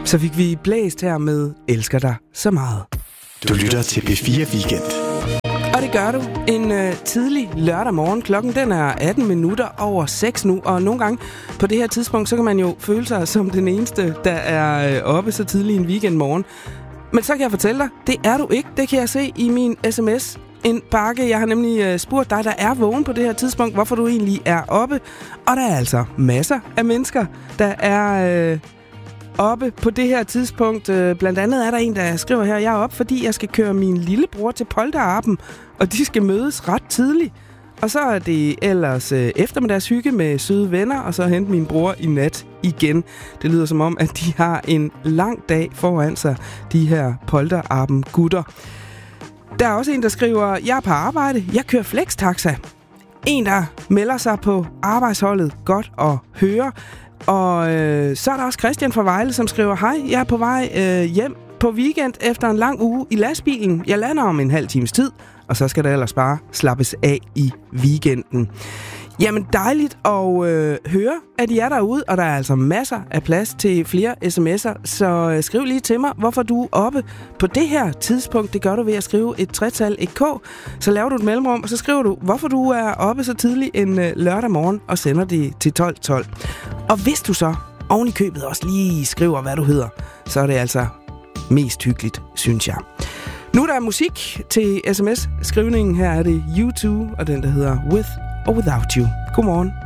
Så fik vi blæst her med Elsker dig så meget. Du lytter til P4 Weekend. Og det gør du en tidlig lørdag morgen. Klokken den er 18 minutter over 6 nu, og nogle gange på det her tidspunkt, så kan man jo føle sig som den eneste, der er oppe så tidlig en weekendmorgen. Men så kan jeg fortælle dig, det er du ikke. Det kan jeg se i min sms. En pakke. Jeg har nemlig spurgt dig, der er vågen på det her tidspunkt, hvorfor du egentlig er oppe. Og der er altså masser af mennesker, der er oppe på det her tidspunkt. Blandt andet er der en, der skriver her, jeg er oppe, fordi jeg skal køre min lillebror til polterappen, og de skal mødes ret tidligt. Og så er det ellers eftermiddagshygge med søde venner, og så hente min bror i nat igen. Det lyder som om, at de har en lang dag foran sig, de her polterappen-gutter. Der er også en, der skriver, jeg er på arbejde, jeg kører flextaxa. En, der melder sig på arbejdsholdet, godt at høre. Og så er der også Christian fra Vejle, som skriver, hej, jeg er på vej hjem på weekend efter en lang uge i lastbilen. Jeg lander om en halv times tid, og så skal der ellers bare slappes af i weekenden. Jamen dejligt at høre, at I er derude, og der er altså masser af plads til flere sms'er, så skriv lige til mig, hvorfor du er oppe på det her tidspunkt. Det gør du ved at skrive et tretal, et K, så laver du et mellemrum, og så skriver du, hvorfor du er oppe så tidligt en lørdag morgen, og sender det til 1212. Og hvis du så oven i købet også lige skriver, hvad du hedder, så er det altså mest hyggeligt, synes jeg. Nu er der musik til sms-skrivningen. Her er det U2, og den der hedder With or Without You. Godmorgen.